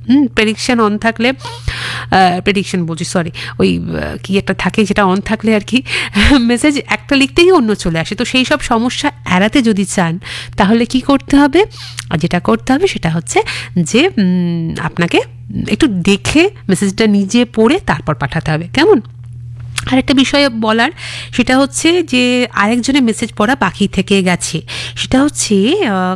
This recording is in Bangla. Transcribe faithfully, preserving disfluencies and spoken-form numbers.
প্রেডিকশন অন থাকলে, প্রেডিকশন বলছি সরি, ওই কি একটা থাকে যেটা অন থাকলে আর কি মেসেজ একটা লিখতেই অন্য চলে আসে। তো সেই সব সমস্যা এড়াতে যদি চান তাহলে কি করতে হবে, আর যেটা করতে হবে সেটা হচ্ছে যে আপনাকে একটু দেখে মেসেজটা নিজে পড়ে তারপর পাঠাতে হবে, কেমন? আরেকটা বিষয় বলার সেটা হচ্ছে যে আরেকজনের মেসেজ পড়া বাকি থেকে গেছে, সেটা হচ্ছে